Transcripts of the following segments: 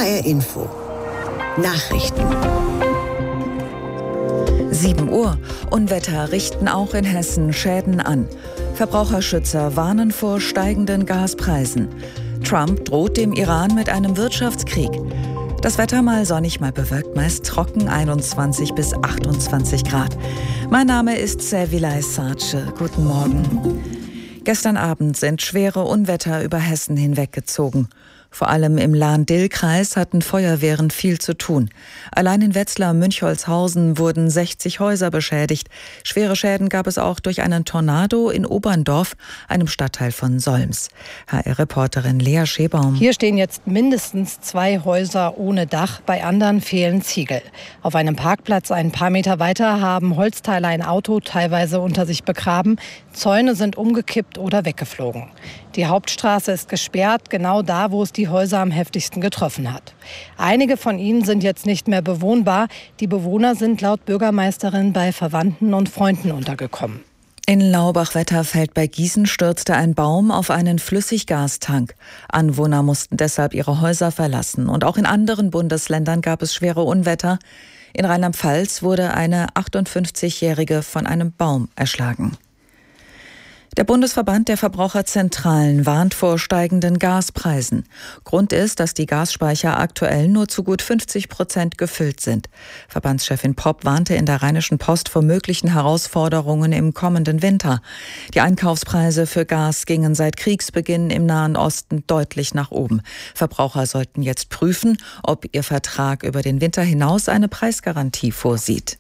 HR Info. Nachrichten. 7 Uhr. Unwetter richten auch in Hessen Schäden an. Verbraucherschützer warnen vor steigenden Gaspreisen. Trump droht dem Iran mit einem Wirtschaftskrieg. Das Wetter mal sonnig, mal bewölkt, meist trocken, 21 bis 28 Grad. Mein Name ist Servilay Sarce. Guten Morgen. Gestern Abend sind schwere Unwetter über Hessen hinweggezogen. Vor allem im Lahn-Dill-Kreis hatten Feuerwehren viel zu tun. Allein in Wetzlar-Münchholzhausen wurden 60 Häuser beschädigt. Schwere Schäden gab es auch durch einen Tornado in Oberndorf, einem Stadtteil von Solms. HR-Reporterin Lea Schebaum. Hier stehen jetzt mindestens 2 Häuser ohne Dach, bei anderen fehlen Ziegel. Auf einem Parkplatz ein paar Meter weiter haben Holzteile ein Auto teilweise unter sich begraben. Zäune sind umgekippt oder weggeflogen. Die Hauptstraße ist gesperrt, genau da, wo es die Häuser am heftigsten getroffen hat. Einige von ihnen sind jetzt nicht mehr bewohnbar. Die Bewohner sind laut Bürgermeisterin bei Verwandten und Freunden untergekommen. In Laubach-Wetterfeld bei Gießen stürzte ein Baum auf einen Flüssiggastank. Anwohner mussten deshalb ihre Häuser verlassen. Und auch in anderen Bundesländern gab es schwere Unwetter. In Rheinland-Pfalz wurde eine 58-Jährige von einem Baum erschlagen. Der Bundesverband der Verbraucherzentralen warnt vor steigenden Gaspreisen. Grund ist, dass die Gasspeicher aktuell nur zu gut 50% gefüllt sind. Verbandschefin Popp warnte in der Rheinischen Post vor möglichen Herausforderungen im kommenden Winter. Die Einkaufspreise für Gas gingen seit Kriegsbeginn im Nahen Osten deutlich nach oben. Verbraucher sollten jetzt prüfen, ob ihr Vertrag über den Winter hinaus eine Preisgarantie vorsieht.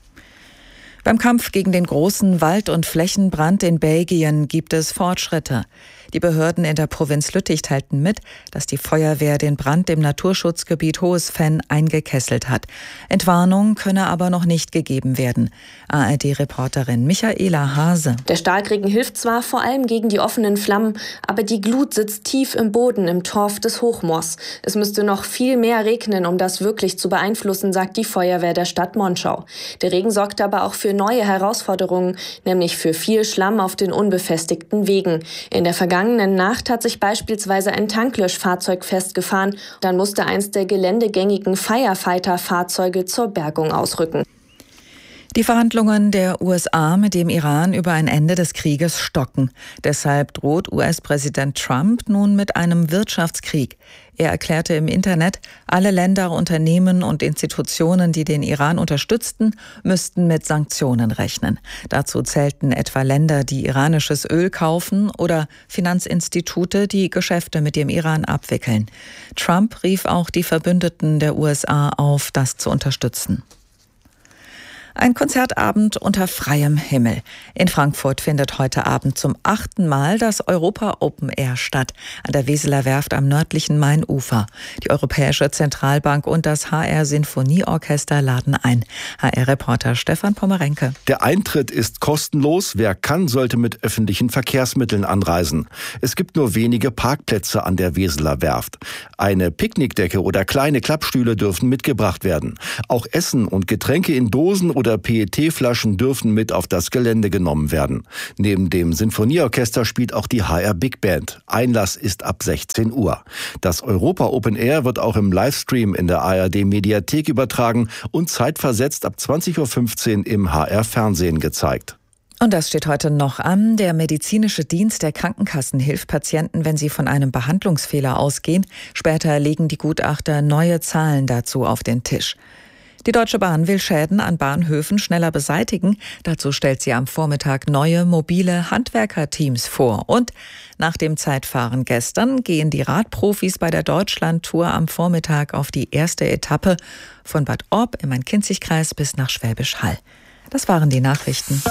Beim Kampf gegen den großen Wald- und Flächenbrand in Belgien gibt es Fortschritte. Die Behörden in der Provinz Lüttich teilten mit, dass die Feuerwehr den Brand im Naturschutzgebiet Hohes Venn eingekesselt hat. Entwarnung könne aber noch nicht gegeben werden. ARD-Reporterin Michaela Hase. Der Starkregen hilft zwar vor allem gegen die offenen Flammen, aber die Glut sitzt tief im Boden im Torf des Hochmoors. Es müsste noch viel mehr regnen, um das wirklich zu beeinflussen, sagt die Feuerwehr der Stadt Monschau. Der Regen sorgt aber auch für neue Herausforderungen, nämlich für viel Schlamm auf den unbefestigten Wegen. In der vergangenen Nacht hat sich beispielsweise ein Tanklöschfahrzeug festgefahren. Dann musste eins der geländegängigen Firefighter-Fahrzeuge zur Bergung ausrücken. Die Verhandlungen der USA mit dem Iran über ein Ende des Krieges stocken. Deshalb droht US-Präsident Trump nun mit einem Wirtschaftskrieg. Er erklärte im Internet, alle Länder, Unternehmen und Institutionen, die den Iran unterstützten, müssten mit Sanktionen rechnen. Dazu zählten etwa Länder, die iranisches Öl kaufen, oder Finanzinstitute, die Geschäfte mit dem Iran abwickeln. Trump rief auch die Verbündeten der USA auf, das zu unterstützen. Ein Konzertabend unter freiem Himmel. In Frankfurt findet heute Abend zum 8. Mal das Europa Open Air statt, an der Weseler Werft am nördlichen Mainufer. Die Europäische Zentralbank und das HR Sinfonieorchester laden ein. HR-Reporter Stefan Pommerenke. Der Eintritt ist kostenlos. Wer kann, sollte mit öffentlichen Verkehrsmitteln anreisen. Es gibt nur wenige Parkplätze an der Weseler Werft. Eine Picknickdecke oder kleine Klappstühle dürfen mitgebracht werden. Auch Essen und Getränke in Dosen oder PET-Flaschen dürfen mit auf das Gelände genommen werden. Neben dem Sinfonieorchester spielt auch die HR Big Band. Einlass ist ab 16 Uhr. Das Europa Open Air wird auch im Livestream in der ARD Mediathek übertragen und zeitversetzt ab 20.15 Uhr im HR Fernsehen gezeigt. Und das steht heute noch an. Der medizinische Dienst der Krankenkassen hilft Patienten, wenn sie von einem Behandlungsfehler ausgehen. Später legen die Gutachter neue Zahlen dazu auf den Tisch. Die Deutsche Bahn will Schäden an Bahnhöfen schneller beseitigen. Dazu stellt sie am Vormittag neue mobile Handwerkerteams vor. Und nach dem Zeitfahren gestern gehen die Radprofis bei der Deutschlandtour am Vormittag auf die erste Etappe von Bad Orb im Main-Kinzig-Kreis bis nach Schwäbisch Hall. Das waren die Nachrichten.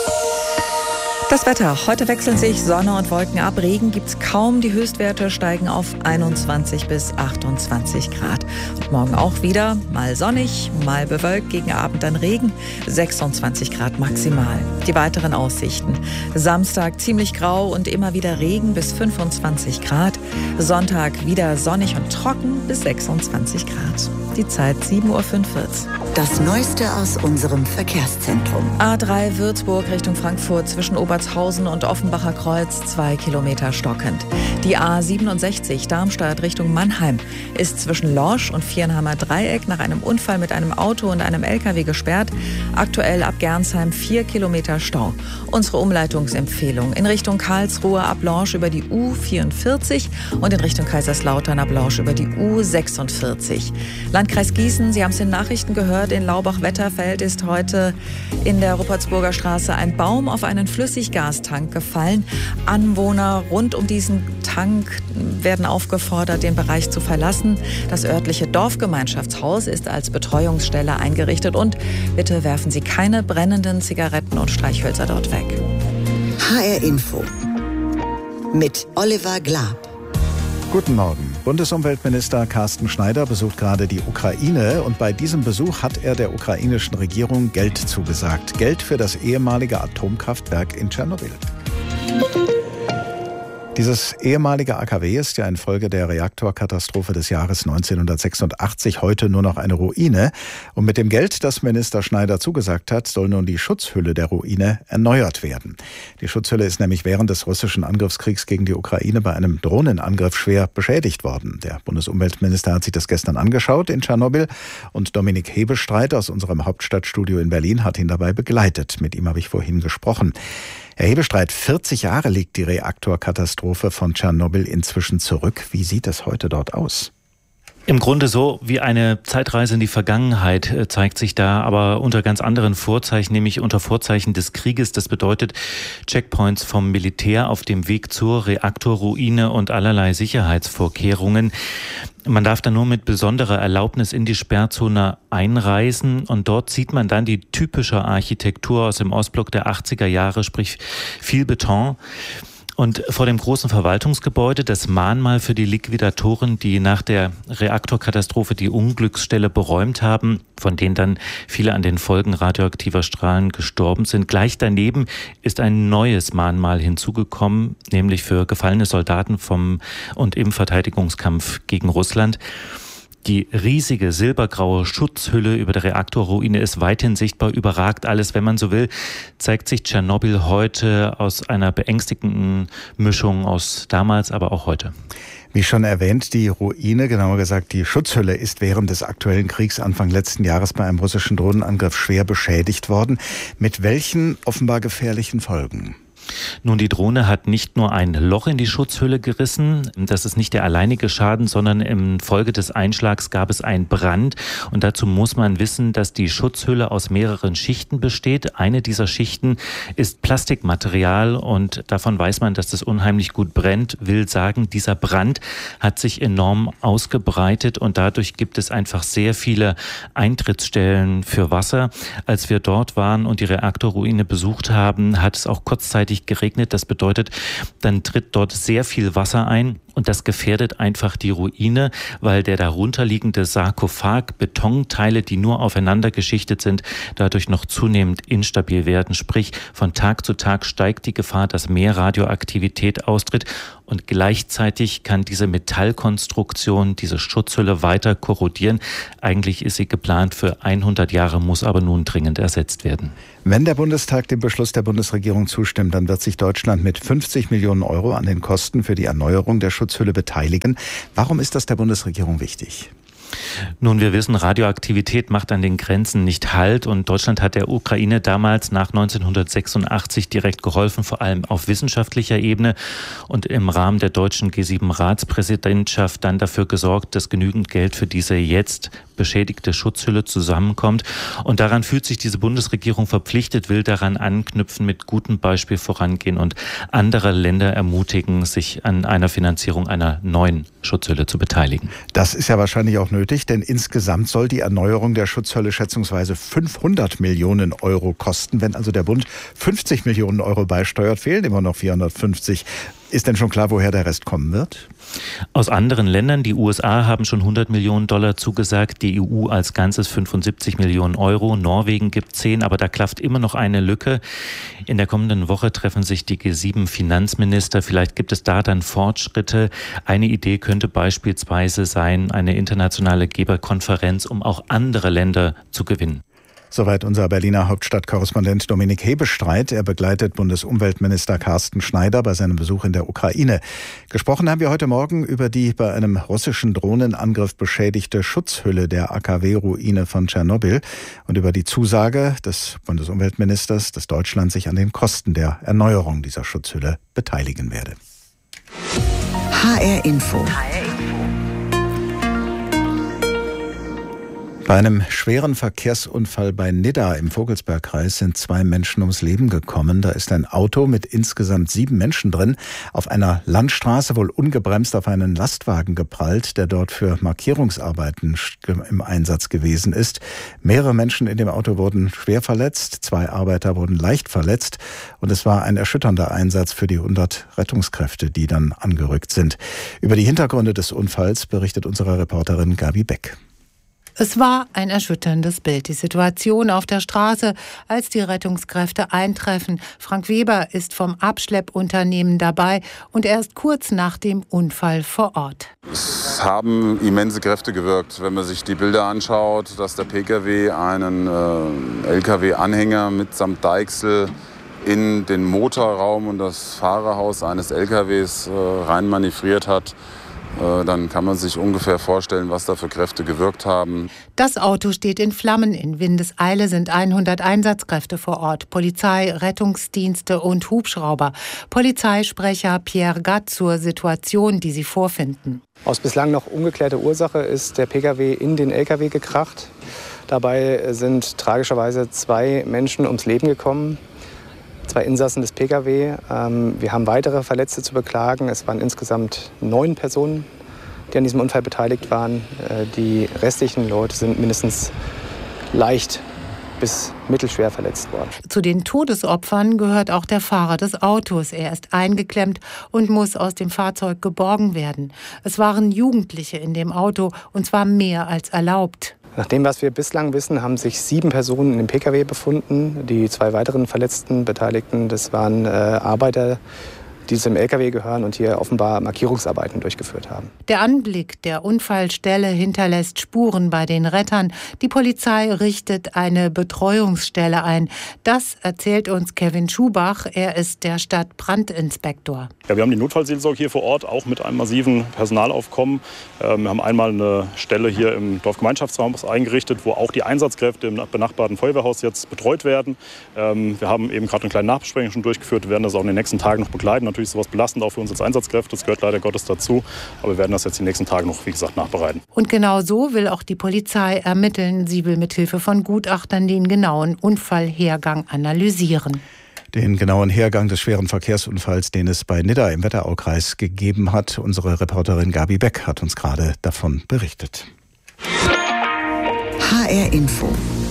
Das Wetter. Heute wechseln sich Sonne und Wolken ab. Regen gibt's kaum. Die Höchstwerte steigen auf 21 bis 28 Grad. Und morgen auch wieder mal sonnig, mal bewölkt, gegen Abend dann Regen. 26 Grad maximal. Die weiteren Aussichten. Samstag ziemlich grau und immer wieder Regen bis 25 Grad. Sonntag wieder sonnig und trocken bis 26 Grad. Die Zeit 7:45 Uhr. Das Neueste aus unserem Verkehrszentrum. A3 Würzburg Richtung Frankfurt zwischen Obertshausen und Offenbacher Kreuz 2 Kilometer stockend. Die A67 Darmstadt Richtung Mannheim ist zwischen Lorsch und Viernheimer Dreieck nach einem Unfall mit einem Auto und einem LKW gesperrt. Aktuell ab Gernsheim 4 Kilometer Stau. Unsere Umleitungsempfehlung in Richtung Karlsruhe ab Lorsch über die U44 und in Richtung Kaiserslautern ab Lorsch über die U46. Landkreis Gießen, Sie haben es in Nachrichten gehört, in Laubach-Wetterfeld ist heute in der Ruppertsburger Straße ein Baum auf einen Flüssiggastank gefallen. Anwohner rund um diesen Tank werden aufgefordert, den Bereich zu verlassen. Das örtliche Dorfgemeinschaftshaus ist als Betreuungsstelle eingerichtet und bitte werfen Sie keine brennenden Zigaretten und Streichhölzer dort weg. HR Info mit Oliver Glab. Guten Morgen. Bundesumweltminister Carsten Schneider besucht gerade die Ukraine und bei diesem Besuch hat er der ukrainischen Regierung Geld zugesagt. Geld für das ehemalige Atomkraftwerk in Tschernobyl. Dieses ehemalige AKW ist ja infolge der Reaktorkatastrophe des Jahres 1986 heute nur noch eine Ruine. Und mit dem Geld, das Minister Schneider zugesagt hat, soll nun die Schutzhülle der Ruine erneuert werden. Die Schutzhülle ist nämlich während des russischen Angriffskriegs gegen die Ukraine bei einem Drohnenangriff schwer beschädigt worden. Der Bundesumweltminister hat sich das gestern angeschaut in Tschernobyl und Dominik Hebestreit aus unserem Hauptstadtstudio in Berlin hat ihn dabei begleitet. Mit ihm habe ich vorhin gesprochen. Herr Hebestreit, 40 Jahre liegt die Reaktorkatastrophe von Tschernobyl inzwischen zurück. Wie sieht es heute dort aus? Im Grunde so wie eine Zeitreise in die Vergangenheit zeigt sich da, aber unter ganz anderen Vorzeichen, nämlich unter Vorzeichen des Krieges. Das bedeutet Checkpoints vom Militär auf dem Weg zur Reaktorruine und allerlei Sicherheitsvorkehrungen. Man darf dann nur mit besonderer Erlaubnis in die Sperrzone einreisen und dort sieht man dann die typische Architektur aus dem Ostblock der 80er Jahre, sprich viel Beton. Und vor dem großen Verwaltungsgebäude, das Mahnmal für die Liquidatoren, die nach der Reaktorkatastrophe die Unglücksstelle beräumt haben, von denen dann viele an den Folgen radioaktiver Strahlen gestorben sind. Gleich daneben ist ein neues Mahnmal hinzugekommen, nämlich für gefallene Soldaten vom und im Verteidigungskampf gegen Russland. Die riesige silbergraue Schutzhülle über der Reaktorruine ist weithin sichtbar, überragt alles, wenn man so will, zeigt sich Tschernobyl heute aus einer beängstigenden Mischung aus damals, aber auch heute. Wie schon erwähnt, die Ruine, genauer gesagt die Schutzhülle, ist während des aktuellen Kriegs Anfang letzten Jahres bei einem russischen Drohnenangriff schwer beschädigt worden. Mit welchen offenbar gefährlichen Folgen? Nun, die Drohne hat nicht nur ein Loch in die Schutzhülle gerissen. Das ist nicht der alleinige Schaden, sondern im Folge des Einschlags gab es einen Brand. Und dazu muss man wissen, dass die Schutzhülle aus mehreren Schichten besteht. Eine dieser Schichten ist Plastikmaterial und davon weiß man, dass das unheimlich gut brennt. Will sagen, dieser Brand hat sich enorm ausgebreitet und dadurch gibt es einfach sehr viele Eintrittsstellen für Wasser. Als wir dort waren und die Reaktorruine besucht haben, hat es auch kurzzeitig geregnet. Das bedeutet, dann tritt dort sehr viel Wasser ein. Und das gefährdet einfach die Ruine, weil der darunterliegende Sarkophag, Betonteile, die nur aufeinander geschichtet sind, dadurch noch zunehmend instabil werden. Sprich, von Tag zu Tag steigt die Gefahr, dass mehr Radioaktivität austritt. Und gleichzeitig kann diese Metallkonstruktion, diese Schutzhülle weiter korrodieren. Eigentlich ist sie geplant für 100 Jahre, muss aber nun dringend ersetzt werden. Wenn der Bundestag dem Beschluss der Bundesregierung zustimmt, dann wird sich Deutschland mit 50 Millionen Euro an den Kosten für die Erneuerung der Schutzhülle beteiligen. Warum ist das der Bundesregierung wichtig? Nun, wir wissen, Radioaktivität macht an den Grenzen nicht Halt und Deutschland hat der Ukraine damals nach 1986 direkt geholfen, vor allem auf wissenschaftlicher Ebene und im Rahmen der deutschen G7-Ratspräsidentschaft dann dafür gesorgt, dass genügend Geld für diese jetzt beschädigte Schutzhülle zusammenkommt. Und daran fühlt sich diese Bundesregierung verpflichtet, will daran anknüpfen, mit gutem Beispiel vorangehen und andere Länder ermutigen, sich an einer Finanzierung einer neuen Schutzhülle zu beteiligen. Das ist ja wahrscheinlich auch nötig, denn insgesamt soll die Erneuerung der Schutzhülle schätzungsweise 500 Millionen Euro kosten. Wenn also der Bund 50 Millionen Euro beisteuert, fehlen immer noch 450. Ist denn schon klar, woher der Rest kommen wird? Aus anderen Ländern. Die USA haben schon $100 Millionen zugesagt, die EU als Ganzes 75 Millionen Euro. Norwegen gibt 10, aber da klafft immer noch eine Lücke. In der kommenden Woche treffen sich die G7-Finanzminister. Vielleicht gibt es da dann Fortschritte. Eine Idee könnte beispielsweise sein, eine internationale Geberkonferenz, um auch andere Länder zu gewinnen. Soweit unser Berliner Hauptstadtkorrespondent Dominik Hebestreit. Er begleitet Bundesumweltminister Carsten Schneider bei seinem Besuch in der Ukraine. Gesprochen haben wir heute Morgen über die bei einem russischen Drohnenangriff beschädigte Schutzhülle der AKW-Ruine von Tschernobyl und über die Zusage des Bundesumweltministers, dass Deutschland sich an den Kosten der Erneuerung dieser Schutzhülle beteiligen werde. HR Info. Bei einem schweren Verkehrsunfall bei Nidda im Vogelsbergkreis sind 2 Menschen ums Leben gekommen. Da ist ein Auto mit insgesamt 7 Menschen drin auf einer Landstraße wohl ungebremst auf einen Lastwagen geprallt, der dort für Markierungsarbeiten im Einsatz gewesen ist. Mehrere Menschen in dem Auto wurden schwer verletzt, 2 Arbeiter wurden leicht verletzt und es war ein erschütternder Einsatz für die 100 Rettungskräfte, die dann angerückt sind. Über die Hintergründe des Unfalls berichtet unsere Reporterin Gabi Beck. Es war ein erschütterndes Bild, die Situation auf der Straße, als die Rettungskräfte eintreffen. Frank Weber ist vom Abschleppunternehmen dabei und er ist kurz nach dem Unfall vor Ort. Es haben immense Kräfte gewirkt, wenn man sich die Bilder anschaut, dass der Pkw einen Lkw-Anhänger mitsamt Deichsel in den Motorraum und das Fahrerhaus eines Lkws reinmanövriert hat. Dann kann man sich ungefähr vorstellen, was da für Kräfte gewirkt haben. Das Auto steht in Flammen. In Windeseile sind 100 Einsatzkräfte vor Ort. Polizei, Rettungsdienste und Hubschrauber. Polizeisprecher Pierre Gatt zur Situation, die sie vorfinden. Aus bislang noch ungeklärter Ursache ist der Pkw in den Lkw gekracht. Dabei sind tragischerweise 2 Menschen ums Leben gekommen. 2 Insassen des Pkw. Wir haben weitere Verletzte zu beklagen. Es waren insgesamt 9 Personen, die an diesem Unfall beteiligt waren. Die restlichen Leute sind mindestens leicht bis mittelschwer verletzt worden. Zu den Todesopfern gehört auch der Fahrer des Autos. Er ist eingeklemmt und muss aus dem Fahrzeug geborgen werden. Es waren Jugendliche in dem Auto, und zwar mehr als erlaubt. Nach dem, was wir bislang wissen, haben sich 7 Personen in dem Pkw befunden. Die 2 weiteren verletzten Beteiligten, das waren Arbeiter, die zum Lkw gehören und hier offenbar Markierungsarbeiten durchgeführt haben. Der Anblick der Unfallstelle hinterlässt Spuren bei den Rettern. Die Polizei richtet eine Betreuungsstelle ein. Das erzählt uns Kevin Schubach. Er ist der Stadtbrandinspektor. Ja, wir haben die Notfallseelsorge hier vor Ort, auch mit einem massiven Personalaufkommen. Wir haben einmal eine Stelle hier im Dorfgemeinschaftsraum eingerichtet, wo auch die Einsatzkräfte im benachbarten Feuerwehrhaus jetzt betreut werden. Wir haben eben gerade eine kleine Nachbesprechung schon durchgeführt. Wir werden das auch in den nächsten Tagen noch begleiten. Natürlich ist sowas belastend auch für uns als Einsatzkräfte. Das gehört leider Gottes dazu. Aber wir werden das jetzt die nächsten Tage noch, wie gesagt, nachbereiten. Und genau so will auch die Polizei ermitteln. Sie will mit Hilfe von Gutachtern den genauen Unfallhergang analysieren. Den genauen Hergang des schweren Verkehrsunfalls, den es bei Nidda im Wetteraukreis gegeben hat. Unsere Reporterin Gabi Beck hat uns gerade davon berichtet. HR Info.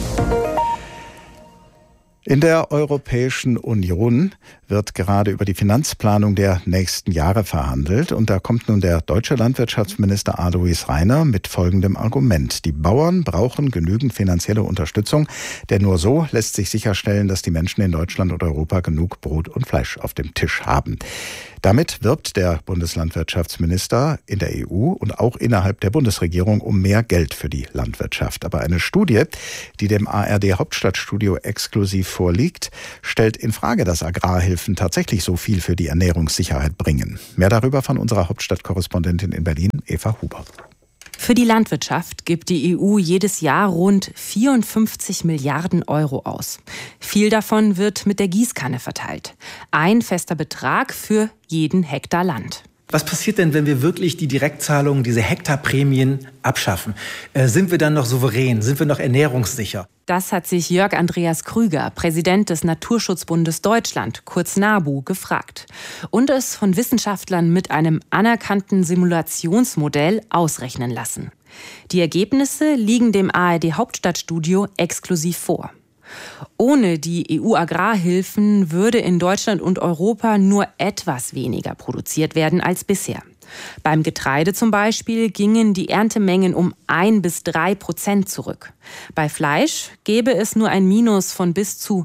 In der Europäischen Union wird gerade über die Finanzplanung der nächsten Jahre verhandelt. Und da kommt nun der deutsche Landwirtschaftsminister Alois Rainer mit folgendem Argument. Die Bauern brauchen genügend finanzielle Unterstützung, denn nur so lässt sich sicherstellen, dass die Menschen in Deutschland und Europa genug Brot und Fleisch auf dem Tisch haben. Damit wirbt der Bundeslandwirtschaftsminister in der EU und auch innerhalb der Bundesregierung um mehr Geld für die Landwirtschaft. Aber eine Studie, die dem ARD Hauptstadtstudio exklusiv vorliegt, stellt in Frage, dass Agrarhilfen tatsächlich so viel für die Ernährungssicherheit bringen. Mehr darüber von unserer Hauptstadtkorrespondentin in Berlin, Eva Huber. Für die Landwirtschaft gibt die EU jedes Jahr rund 54 Milliarden Euro aus. Viel davon wird mit der Gießkanne verteilt. Ein fester Betrag für jeden Hektar Land. Was passiert denn, wenn wir wirklich die Direktzahlungen, diese Hektarprämien abschaffen? Sind wir dann noch souverän? Sind wir noch ernährungssicher? Das hat sich Jörg Andreas Krüger, Präsident des Naturschutzbundes Deutschland, kurz NABU, gefragt. Und es von Wissenschaftlern mit einem anerkannten Simulationsmodell ausrechnen lassen. Die Ergebnisse liegen dem ARD Hauptstadtstudio exklusiv vor. Ohne die EU-Agrarhilfen würde in Deutschland und Europa nur etwas weniger produziert werden als bisher. Beim Getreide zum Beispiel gingen die Erntemengen um 1-3% zurück. Bei Fleisch gäbe es nur ein Minus von bis zu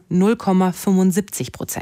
0,75%.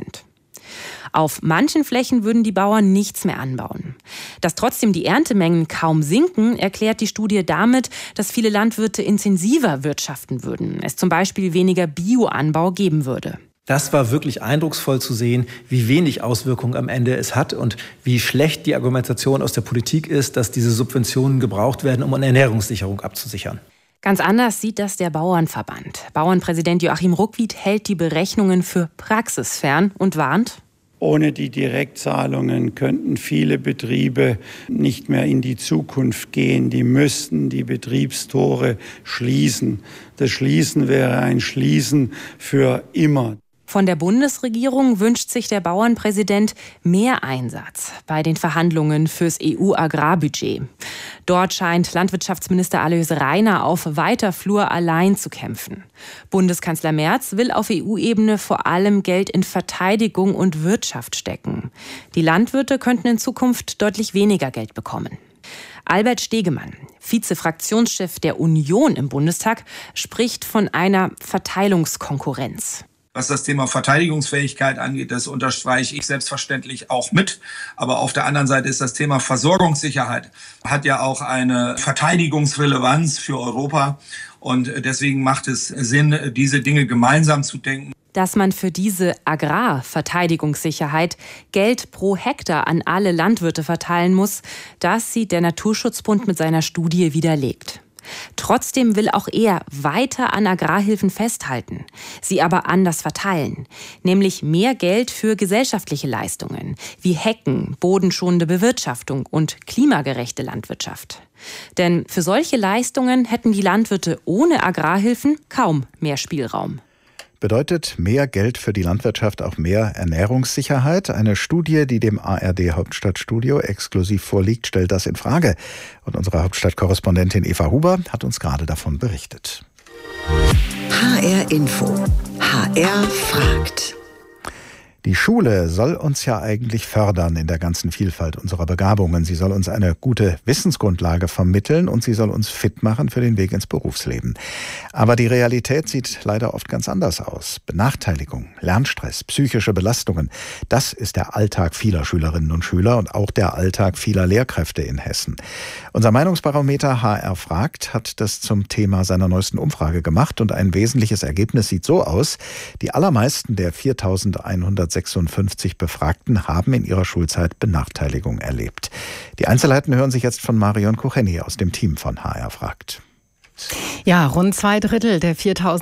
Auf manchen Flächen würden die Bauern nichts mehr anbauen. Dass trotzdem die Erntemengen kaum sinken, erklärt die Studie damit, dass viele Landwirte intensiver wirtschaften würden, es zum Beispiel weniger Bioanbau geben würde. Das war wirklich eindrucksvoll zu sehen, wie wenig Auswirkungen am Ende es hat und wie schlecht die Argumentation aus der Politik ist, dass diese Subventionen gebraucht werden, um eine Ernährungssicherung abzusichern. Ganz anders sieht das der Bauernverband. Bauernpräsident Joachim Ruckwied hält die Berechnungen für praxisfern und warnt: Ohne die Direktzahlungen könnten viele Betriebe nicht mehr in die Zukunft gehen. Die müssten die Betriebstore schließen. Das Schließen wäre ein Schließen für immer. Von der Bundesregierung wünscht sich der Bauernpräsident mehr Einsatz bei den Verhandlungen fürs EU-Agrarbudget. Dort scheint Landwirtschaftsminister Alois Rainer auf weiter Flur allein zu kämpfen. Bundeskanzler Merz will auf EU-Ebene vor allem Geld in Verteidigung und Wirtschaft stecken. Die Landwirte könnten in Zukunft deutlich weniger Geld bekommen. Albert Stegemann, Vize-Fraktionschef der Union im Bundestag, spricht von einer Verteilungskonkurrenz. Was das Thema Verteidigungsfähigkeit angeht, das unterstreiche ich selbstverständlich auch mit. Aber auf der anderen Seite ist das Thema Versorgungssicherheit, hat ja auch eine Verteidigungsrelevanz für Europa. Und deswegen macht es Sinn, diese Dinge gemeinsam zu denken. Dass man für diese Agrarverteidigungssicherheit Geld pro Hektar an alle Landwirte verteilen muss, das sieht der Naturschutzbund mit seiner Studie widerlegt. Trotzdem will auch er weiter an Agrarhilfen festhalten, sie aber anders verteilen, nämlich mehr Geld für gesellschaftliche Leistungen wie Hecken, bodenschonende Bewirtschaftung und klimagerechte Landwirtschaft. Denn für solche Leistungen hätten die Landwirte ohne Agrarhilfen kaum mehr Spielraum. Bedeutet mehr Geld für die Landwirtschaft auch mehr Ernährungssicherheit? Eine Studie, die dem ARD Hauptstadtstudio exklusiv vorliegt, stellt das in Frage. Und unsere Hauptstadtkorrespondentin Eva Huber hat uns gerade davon berichtet. HR Info. HR fragt. Die Schule soll uns ja eigentlich fördern in der ganzen Vielfalt unserer Begabungen. Sie soll uns eine gute Wissensgrundlage vermitteln und sie soll uns fit machen für den Weg ins Berufsleben. Aber die Realität sieht leider oft ganz anders aus. Benachteiligung, Lernstress, psychische Belastungen, das ist der Alltag vieler Schülerinnen und Schüler und auch der Alltag vieler Lehrkräfte in Hessen. Unser Meinungsbarometer HR fragt hat das zum Thema seiner neuesten Umfrage gemacht und ein wesentliches Ergebnis sieht so aus: Die allermeisten der 4.156 Befragten haben in ihrer Schulzeit Benachteiligung erlebt. Die Einzelheiten hören sich jetzt von Marion Kucheni aus dem Team von HR fragt. Ja, rund 2/3 der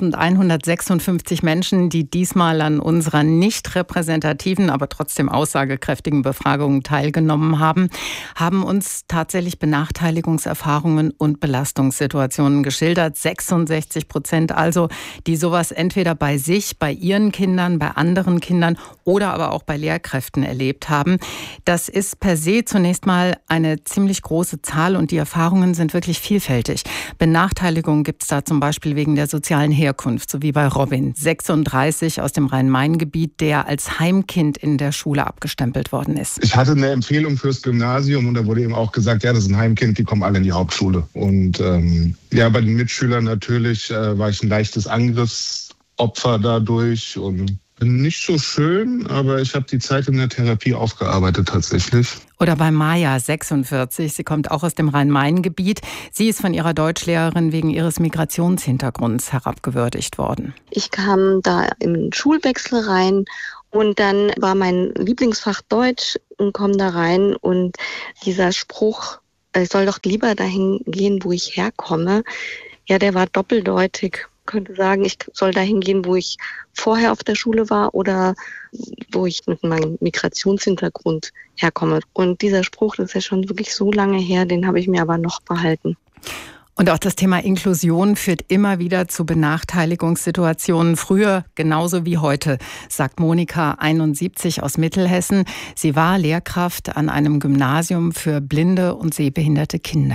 4.156 Menschen, die diesmal an unserer nicht repräsentativen, aber trotzdem aussagekräftigen Befragung teilgenommen haben, haben uns tatsächlich Benachteiligungserfahrungen und Belastungssituationen geschildert. 66% also, die sowas entweder bei sich, bei ihren Kindern, bei anderen Kindern oder aber auch bei Lehrkräften erlebt haben. Das ist per se zunächst mal eine ziemlich große Zahl und die Erfahrungen sind wirklich vielfältig. Benachteiligung gibt es da zum Beispiel wegen der sozialen Herkunft, so wie bei Robin, 36 aus dem Rhein-Main-Gebiet, der als Heimkind in der Schule abgestempelt worden ist. Ich hatte eine Empfehlung fürs Gymnasium und da wurde eben auch gesagt, ja, das ist ein Heimkind, die kommen alle in die Hauptschule. Und ja, bei den Mitschülern natürlich war ich ein leichtes Angriffsopfer dadurch und nicht so schön, aber ich habe die Zeit in der Therapie aufgearbeitet tatsächlich. Oder bei Maja, 46. Sie kommt auch aus dem Rhein-Main-Gebiet. Sie ist von ihrer Deutschlehrerin wegen ihres Migrationshintergrunds herabgewürdigt worden. Ich kam da im Schulwechsel rein und dann war mein Lieblingsfach Deutsch und komme da rein und dieser Spruch, ich soll doch lieber dahin gehen, wo ich herkomme, ja, der war doppeldeutig. Ich könnte sagen, ich soll dahin gehen, wo ich vorher auf der Schule war oder wo ich mit meinem Migrationshintergrund herkomme. Und dieser Spruch, das ist ja schon wirklich so lange her, den habe ich mir aber noch behalten. Und auch das Thema Inklusion führt immer wieder zu Benachteiligungssituationen, früher genauso wie heute, sagt Monika, 71 aus Mittelhessen. Sie war Lehrkraft an einem Gymnasium für blinde und sehbehinderte Kinder.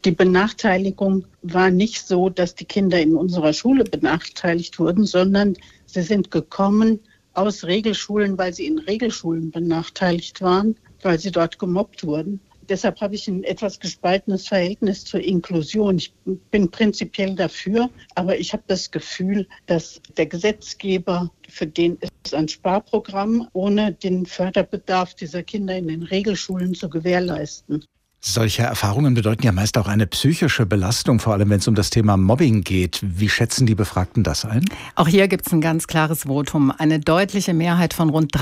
Die Benachteiligung war nicht so, dass die Kinder in unserer Schule benachteiligt wurden, sondern sie sind gekommen aus Regelschulen, weil sie in Regelschulen benachteiligt waren, weil sie dort gemobbt wurden. Deshalb habe ich ein etwas gespaltenes Verhältnis zur Inklusion. Ich bin prinzipiell dafür, aber ich habe das Gefühl, dass der Gesetzgeber, für den ist ein Sparprogramm, ohne den Förderbedarf dieser Kinder in den Regelschulen zu gewährleisten. Solche Erfahrungen bedeuten ja meist auch eine psychische Belastung, vor allem wenn es um das Thema Mobbing geht. Wie schätzen die Befragten das ein? Auch hier gibt es ein ganz klares Votum. Eine deutliche Mehrheit von rund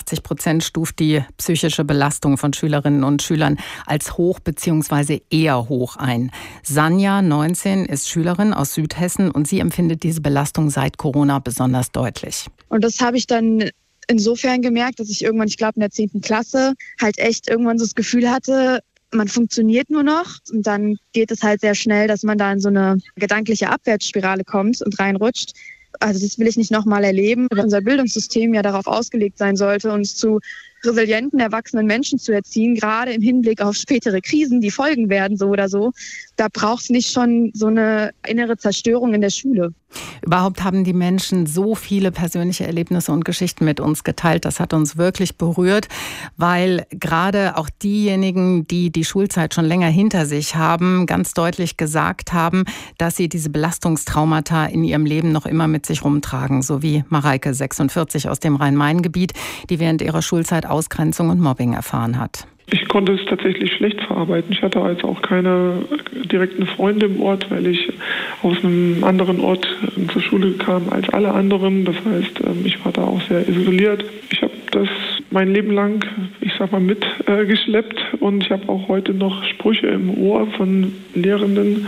83% stuft die psychische Belastung von Schülerinnen und Schülern als hoch bzw. eher hoch ein. Sanja, 19, ist Schülerin aus Südhessen und sie empfindet diese Belastung seit Corona besonders deutlich. Und das habe ich dann insofern gemerkt, dass ich irgendwann, ich glaube in der 10. Klasse, halt echt irgendwann so das Gefühl hatte, man funktioniert nur noch und dann geht es halt sehr schnell, dass man da in so eine gedankliche Abwärtsspirale kommt und reinrutscht. Also das will ich nicht nochmal erleben, weil unser Bildungssystem ja darauf ausgelegt sein sollte, uns zu resilienten, erwachsenen Menschen zu erziehen, gerade im Hinblick auf spätere Krisen, die folgen werden, so oder so. Da braucht es nicht schon so eine innere Zerstörung in der Schule. Überhaupt haben die Menschen so viele persönliche Erlebnisse und Geschichten mit uns geteilt. Das hat uns wirklich berührt, weil gerade auch diejenigen, die die Schulzeit schon länger hinter sich haben, ganz deutlich gesagt haben, dass sie diese Belastungstraumata in ihrem Leben noch immer mit sich rumtragen. So wie Mareike, 46, aus dem Rhein-Main-Gebiet, die während ihrer Schulzeit Ausgrenzung und Mobbing erfahren hat. Ich konnte es tatsächlich schlecht verarbeiten. Ich hatte also auch keine direkten Freunde im Ort, weil ich aus einem anderen Ort zur Schule kam als alle anderen. Das heißt, ich war da auch sehr isoliert. Ich habe das mein Leben lang, ich sag mal, mitgeschleppt und ich habe auch heute noch Sprüche im Ohr von Lehrenden.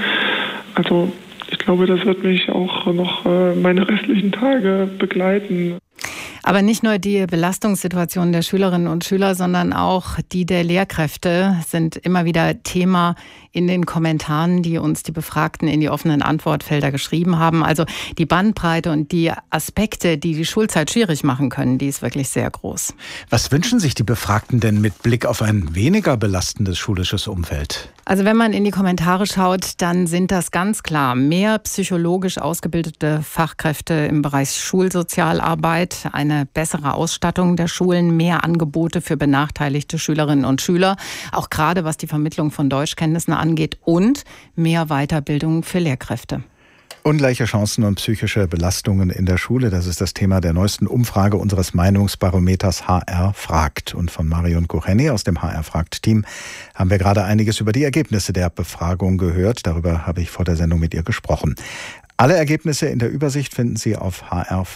Also ich glaube, das wird mich auch noch meine restlichen Tage begleiten. Aber nicht nur die Belastungssituation der Schülerinnen und Schüler, sondern auch die der Lehrkräfte sind immer wieder Thema in den Kommentaren, die uns die Befragten in die offenen Antwortfelder geschrieben haben. Also die Bandbreite und die Aspekte, die die Schulzeit schwierig machen können, die ist wirklich sehr groß. Was wünschen sich die Befragten denn mit Blick auf ein weniger belastendes schulisches Umfeld? Also wenn man in die Kommentare schaut, dann sind das ganz klar mehr psychologisch ausgebildete Fachkräfte im Bereich Schulsozialarbeit, eine bessere Ausstattung der Schulen, mehr Angebote für benachteiligte Schülerinnen und Schüler, auch gerade was die Vermittlung von Deutschkenntnissen angeht und mehr Weiterbildung für Lehrkräfte. Ungleiche Chancen und psychische Belastungen in der Schule, das ist das Thema der neuesten Umfrage unseres Meinungsbarometers HR fragt. Und von Marion Kucheni aus dem HR fragt Team haben wir gerade einiges über die Ergebnisse der Befragung gehört. Darüber habe ich vor der Sendung mit ihr gesprochen. Alle Ergebnisse in der Übersicht finden Sie auf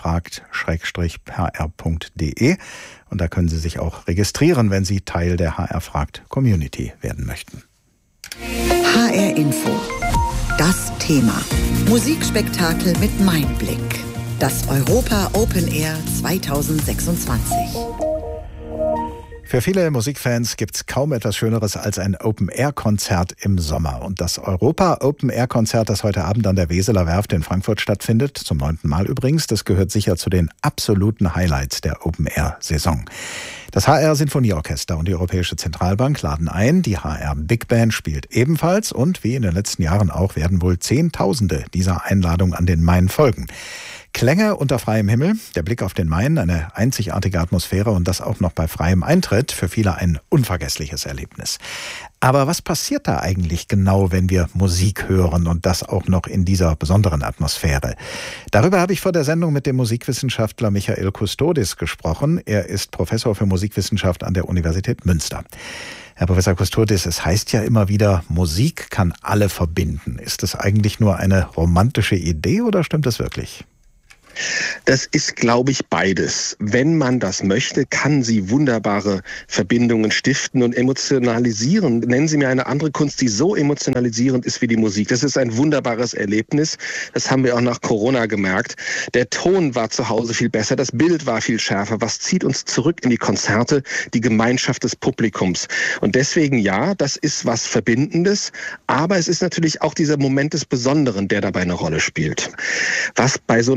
hrfragt-hr.de und da können Sie sich auch registrieren, wenn Sie Teil der HR fragt Community werden möchten. HR Info. Das Thema. Musikspektakel mit Meinblick. Das Europa Open Air 2026. Für viele Musikfans gibt es kaum etwas Schöneres als ein Open-Air-Konzert im Sommer. Und das Europa-Open-Air-Konzert, das heute Abend an der Weseler Werft in Frankfurt stattfindet, zum 9. Mal übrigens, das gehört sicher zu den absoluten Highlights der Open-Air-Saison. Das HR Sinfonieorchester und die Europäische Zentralbank laden ein, die HR Big Band spielt ebenfalls und wie in den letzten Jahren auch werden wohl Zehntausende dieser Einladung an den Main folgen. Klänge unter freiem Himmel, der Blick auf den Main, eine einzigartige Atmosphäre und das auch noch bei freiem Eintritt, für viele ein unvergessliches Erlebnis. Aber was passiert da eigentlich genau, wenn wir Musik hören und das auch noch in dieser besonderen Atmosphäre? Darüber habe ich vor der Sendung mit dem Musikwissenschaftler Michael Kustodis gesprochen. Er ist Professor für Musikwissenschaft an der Universität Münster. Herr Professor Kustodis, es heißt ja immer wieder, Musik kann alle verbinden. Ist das eigentlich nur eine romantische Idee oder stimmt das wirklich? Das ist, glaube ich, beides. Wenn man das möchte, kann sie wunderbare Verbindungen stiften und emotionalisieren. Nennen Sie mir eine andere Kunst, die so emotionalisierend ist wie die Musik. Das ist ein wunderbares Erlebnis. Das haben wir auch nach Corona gemerkt. Der Ton war zu Hause viel besser, das Bild war viel schärfer. Was zieht uns zurück in die Konzerte? Die Gemeinschaft des Publikums. Und deswegen, ja, das ist was Verbindendes. Aber es ist natürlich auch dieser Moment des Besonderen, der dabei eine Rolle spielt. Was bei so einem Open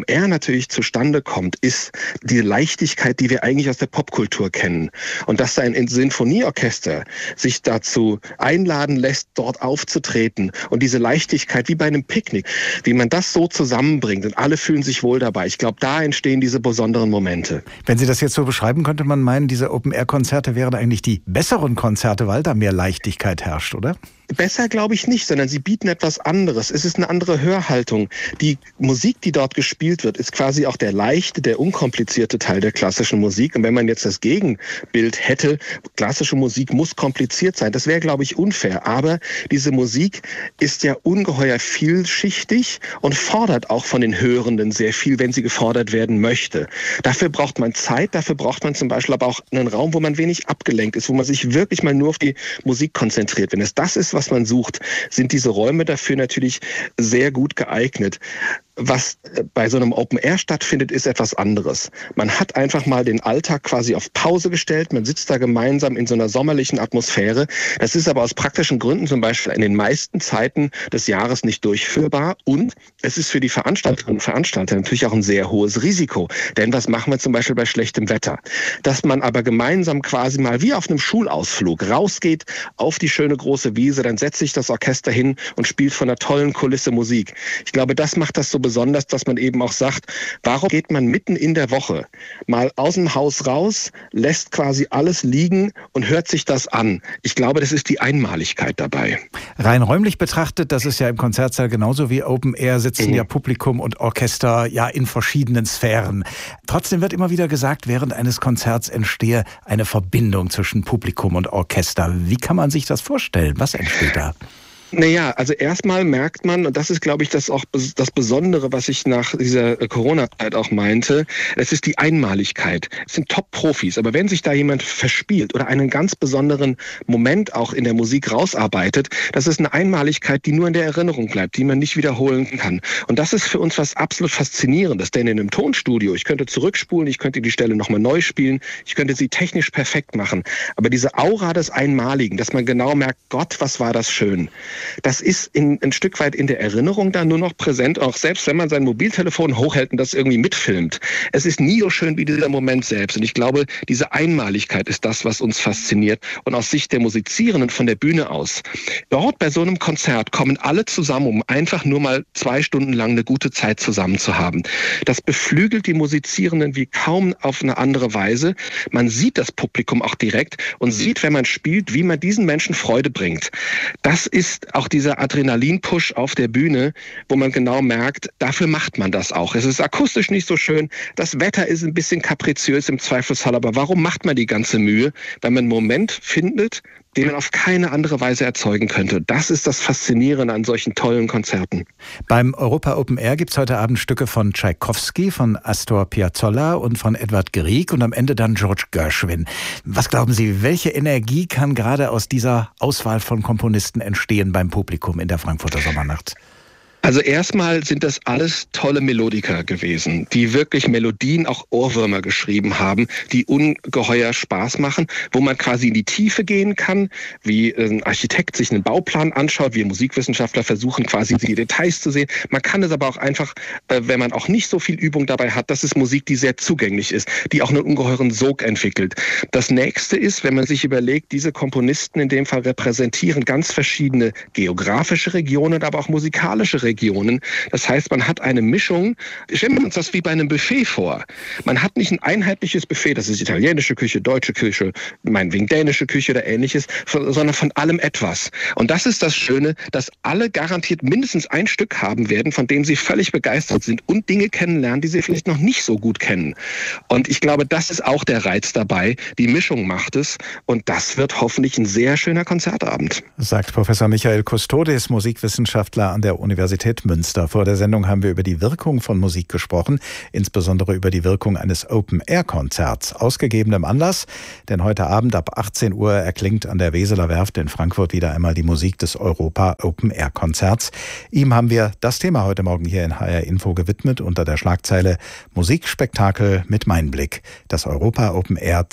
Air natürlich zustande kommt, ist die Leichtigkeit, die wir eigentlich aus der Popkultur kennen. Und dass da ein Sinfonieorchester sich dazu einladen lässt, dort aufzutreten und diese Leichtigkeit wie bei einem Picknick, wie man das so zusammenbringt und alle fühlen sich wohl dabei. Ich glaube, da entstehen diese besonderen Momente. Wenn Sie das jetzt so beschreiben, könnte man meinen, diese Open-Air-Konzerte wären eigentlich die besseren Konzerte, weil da mehr Leichtigkeit herrscht, oder? Besser glaube ich nicht, sondern sie bieten etwas anderes. Es ist eine andere Hörhaltung. Die Musik, die dort gespielt wird, ist quasi auch der leichte, der unkomplizierte Teil der klassischen Musik. Und wenn man jetzt das Gegenbild hätte, klassische Musik muss kompliziert sein, das wäre, glaube ich, unfair. Aber diese Musik ist ja ungeheuer vielschichtig und fordert auch von den Hörenden sehr viel, wenn sie gefordert werden möchte. Dafür braucht man Zeit, dafür braucht man zum Beispiel aber auch einen Raum, wo man wenig abgelenkt ist, wo man sich wirklich mal nur auf die Musik konzentriert. Wenn es das ist, was man sucht, sind diese Räume dafür natürlich sehr gut geeignet. Was bei so einem Open Air stattfindet, ist etwas anderes. Man hat einfach mal den Alltag quasi auf Pause gestellt. Man sitzt da gemeinsam in so einer sommerlichen Atmosphäre. Das ist aber aus praktischen Gründen zum Beispiel in den meisten Zeiten des Jahres nicht durchführbar. Und es ist für die Veranstalterinnen und Veranstalter natürlich auch ein sehr hohes Risiko. Denn was machen wir zum Beispiel bei schlechtem Wetter? Dass man aber gemeinsam quasi mal wie auf einem Schulausflug rausgeht auf die schöne große Wiese, dann setzt sich das Orchester hin und spielt von einer tollen Kulisse Musik. Ich glaube, das macht das so besonders, dass man eben auch sagt, warum geht man mitten in der Woche mal aus dem Haus raus, lässt quasi alles liegen und hört sich das an. Ich glaube, das ist die Einmaligkeit dabei. Rein räumlich betrachtet, das ist ja im Konzertsaal genauso wie Open Air, sitzen ja Publikum und Orchester ja in verschiedenen Sphären. Trotzdem wird immer wieder gesagt, während eines Konzerts entstehe eine Verbindung zwischen Publikum und Orchester. Wie kann man sich das vorstellen? Was entsteht da? Naja, also erstmal merkt man, und das ist, glaube ich, das auch das Besondere, was ich nach dieser Corona-Zeit auch meinte, es ist die Einmaligkeit. Es sind Top-Profis, aber wenn sich da jemand verspielt oder einen ganz besonderen Moment auch in der Musik rausarbeitet, das ist eine Einmaligkeit, die nur in der Erinnerung bleibt, die man nicht wiederholen kann. Und das ist für uns was absolut Faszinierendes, denn in einem Tonstudio, ich könnte zurückspulen, ich könnte die Stelle nochmal neu spielen, ich könnte sie technisch perfekt machen, aber diese Aura des Einmaligen, dass man genau merkt, Gott, was war das schön. Das ist ein Stück weit in der Erinnerung da nur noch präsent, auch selbst wenn man sein Mobiltelefon hochhält und das irgendwie mitfilmt. Es ist nie so schön wie dieser Moment selbst. Und ich glaube, diese Einmaligkeit ist das, was uns fasziniert. Und aus Sicht der Musizierenden von der Bühne aus, dort bei so einem Konzert kommen alle zusammen, um einfach nur mal 2 Stunden lang eine gute Zeit zusammen zu haben. Das beflügelt die Musizierenden wie kaum auf eine andere Weise. Man sieht das Publikum auch direkt und sieht, wenn man spielt, wie man diesen Menschen Freude bringt. Das ist auch dieser Adrenalin-Push auf der Bühne, wo man genau merkt, dafür macht man das auch. Es ist akustisch nicht so schön, das Wetter ist ein bisschen kapriziös im Zweifelsfall, aber warum macht man die ganze Mühe? Weil man einen Moment findet, den man auf keine andere Weise erzeugen könnte. Das ist das Faszinierende an solchen tollen Konzerten. Beim Europa Open Air gibt es heute Abend Stücke von Tschaikowski, von Astor Piazzolla und von Edvard Grieg und am Ende dann George Gershwin. Was glauben Sie, welche Energie kann gerade aus dieser Auswahl von Komponisten entstehen beim Publikum in der Frankfurter Sommernacht? Also erstmal sind das alles tolle Melodiker gewesen, die wirklich Melodien, auch Ohrwürmer geschrieben haben, die ungeheuer Spaß machen, wo man quasi in die Tiefe gehen kann, wie ein Architekt sich einen Bauplan anschaut, wir Musikwissenschaftler versuchen quasi die Details zu sehen. Man kann es aber auch einfach, wenn man auch nicht so viel Übung dabei hat, das ist Musik, die sehr zugänglich ist, die auch einen ungeheuren Sog entwickelt. Das nächste ist, wenn man sich überlegt, diese Komponisten in dem Fall repräsentieren ganz verschiedene geografische Regionen, aber auch musikalische Regionen. Das heißt, man hat eine Mischung, stellen wir uns das wie bei einem Buffet vor. Man hat nicht ein einheitliches Buffet, das ist italienische Küche, deutsche Küche, meinetwegen dänische Küche oder ähnliches, sondern von allem etwas. Und das ist das Schöne, dass alle garantiert mindestens ein Stück haben werden, von dem sie völlig begeistert sind und Dinge kennenlernen, die sie vielleicht noch nicht so gut kennen. Und ich glaube, das ist auch der Reiz dabei. Die Mischung macht es und das wird hoffentlich ein sehr schöner Konzertabend. Sagt Professor Michael Kustodis, Musikwissenschaftler an der Universität Münster. Vor der Sendung haben wir über die Wirkung von Musik gesprochen, insbesondere über die Wirkung eines Open-Air-Konzerts. Aus gegebenem Anlass, denn heute Abend ab 18 Uhr erklingt an der Weseler Werft in Frankfurt wieder einmal die Musik des Europa Open-Air-Konzerts. Ihm haben wir das Thema heute Morgen hier in HR Info gewidmet unter der Schlagzeile Musikspektakel mit Meinblick, das Europa Open-Air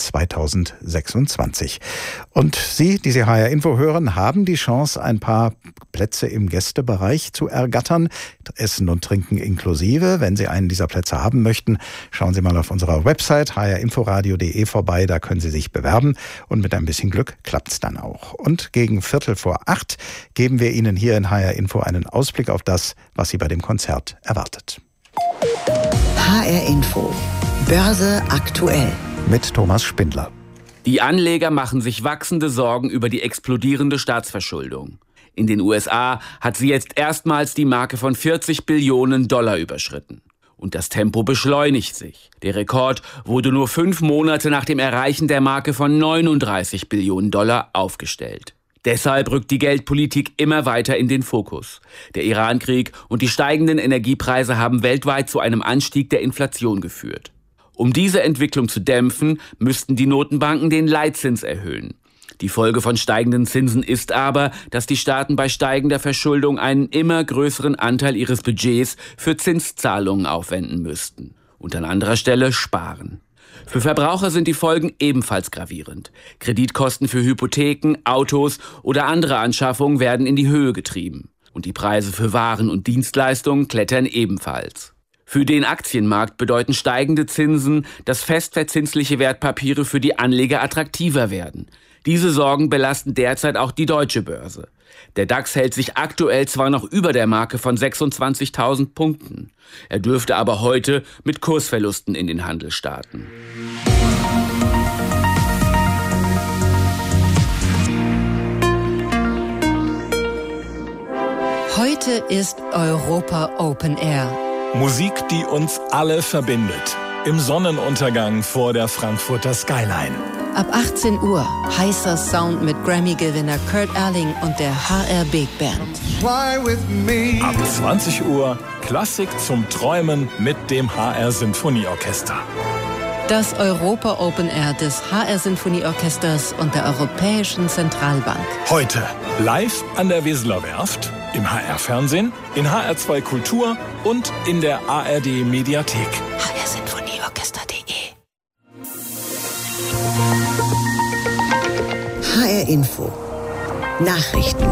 2026. Und Sie, die Sie HR Info hören, haben die Chance, ein paar Plätze im Gästebereich zu ergattern. ergattern. Essen und Trinken inklusive. Wenn Sie einen dieser Plätze haben möchten, schauen Sie mal auf unserer Website hrinforadio.de vorbei. Da können Sie sich bewerben und mit ein bisschen Glück klappt's dann auch. Und gegen 7:45 geben wir Ihnen hier in HR Info einen Ausblick auf das, was Sie bei dem Konzert erwartet. HR Info. Börse aktuell. Mit Thomas Spindler. Die Anleger machen sich wachsende Sorgen über die explodierende Staatsverschuldung. In den USA hat sie jetzt erstmals die Marke von $40 Billionen überschritten. Und das Tempo beschleunigt sich. Der Rekord wurde nur 5 Monate nach dem Erreichen der Marke von $39 Billionen aufgestellt. Deshalb rückt die Geldpolitik immer weiter in den Fokus. Der Iran-Krieg und die steigenden Energiepreise haben weltweit zu einem Anstieg der Inflation geführt. Um diese Entwicklung zu dämpfen, müssten die Notenbanken den Leitzins erhöhen. Die Folge von steigenden Zinsen ist aber, dass die Staaten bei steigender Verschuldung einen immer größeren Anteil ihres Budgets für Zinszahlungen aufwenden müssten. Und an anderer Stelle sparen. Für Verbraucher sind die Folgen ebenfalls gravierend. Kreditkosten für Hypotheken, Autos oder andere Anschaffungen werden in die Höhe getrieben. Und die Preise für Waren und Dienstleistungen klettern ebenfalls. Für den Aktienmarkt bedeuten steigende Zinsen, dass festverzinsliche Wertpapiere für die Anleger attraktiver werden. Diese Sorgen belasten derzeit auch die deutsche Börse. Der DAX hält sich aktuell zwar noch über der Marke von 26.000 Punkten. Er dürfte aber heute mit Kursverlusten in den Handel starten. Heute ist Europa Open Air. Musik, die uns alle verbindet. Im Sonnenuntergang vor der Frankfurter Skyline. Ab 18 Uhr heißer Sound mit Grammy-Gewinner Kurt Elling und der HR Big Band. Ab 20 Uhr Klassik zum Träumen mit dem HR Sinfonieorchester. Das Europa Open Air des HR Sinfonieorchesters und der Europäischen Zentralbank. Heute live an der Weseler Werft, im HR-Fernsehen, in HR2 Kultur und in der ARD-Mediathek. hrsinfonieorchester.de HR Info. Nachrichten.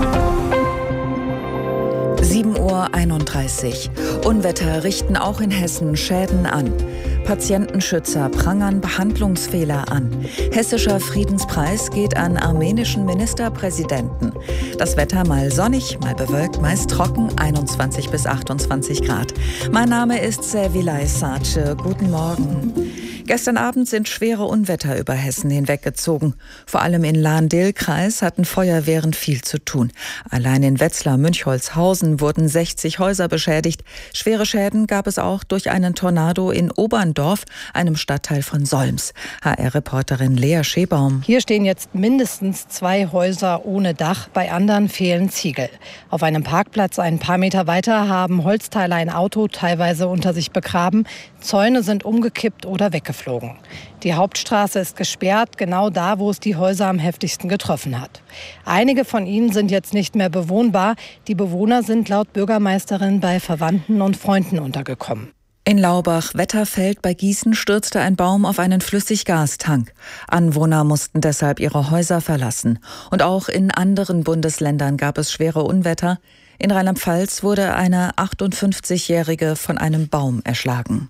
7:31 Uhr. Unwetter richten auch in Hessen Schäden an. Patientenschützer prangern Behandlungsfehler an. Hessischer Friedenspreis geht an armenischen Ministerpräsidenten. Das Wetter mal sonnig, mal bewölkt, meist trocken, 21 bis 28 Grad. Mein Name ist Servilay Sace. Guten Morgen. Gestern Abend sind schwere Unwetter über Hessen hinweggezogen. Vor allem in Lahn-Dill-Kreis hatten Feuerwehren viel zu tun. Allein in Wetzlar-Münchholzhausen wurden 60 Häuser beschädigt. Schwere Schäden gab es auch durch einen Tornado in Oberndorf, einem Stadtteil von Solms. HR-Reporterin Lea Schebaum. Hier stehen jetzt mindestens 2 Häuser ohne Dach, bei anderen fehlen Ziegel. Auf einem Parkplatz ein paar Meter weiter haben Holzteile ein Auto teilweise unter sich begraben. Zäune sind umgekippt oder weggeflogen. Die Hauptstraße ist gesperrt, genau da, wo es die Häuser am heftigsten getroffen hat. Einige von ihnen sind jetzt nicht mehr bewohnbar. Die Bewohner sind laut Bürgermeisterin bei Verwandten und Freunden untergekommen. In Laubach-Wetterfeld bei Gießen stürzte ein Baum auf einen Flüssiggastank. Anwohner mussten deshalb ihre Häuser verlassen. Und auch in anderen Bundesländern gab es schwere Unwetter. In Rheinland-Pfalz wurde eine 58-Jährige von einem Baum erschlagen.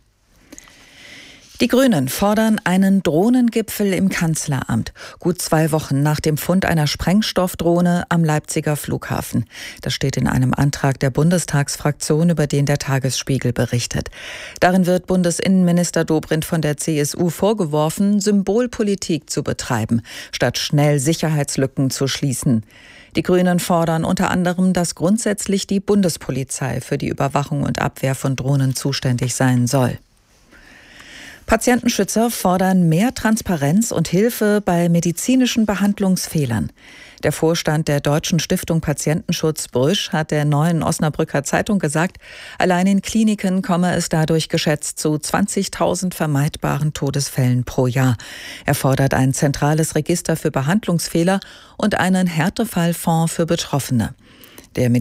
Die Grünen fordern einen Drohnengipfel im Kanzleramt. Gut 2 Wochen nach dem Fund einer Sprengstoffdrohne am Leipziger Flughafen. Das steht in einem Antrag der Bundestagsfraktion, über den der Tagesspiegel berichtet. Darin wird Bundesinnenminister Dobrindt von der CSU vorgeworfen, Symbolpolitik zu betreiben, statt schnell Sicherheitslücken zu schließen. Die Grünen fordern unter anderem, dass grundsätzlich die Bundespolizei für die Überwachung und Abwehr von Drohnen zuständig sein soll. Patientenschützer fordern mehr Transparenz und Hilfe bei medizinischen Behandlungsfehlern. Der Vorstand der Deutschen Stiftung Patientenschutz Brüsch hat der Neuen Osnabrücker Zeitung gesagt, allein in Kliniken komme es dadurch geschätzt zu 20.000 vermeidbaren Todesfällen pro Jahr. Er fordert ein zentrales Register für Behandlungsfehler und einen Härtefallfonds für Betroffene. Der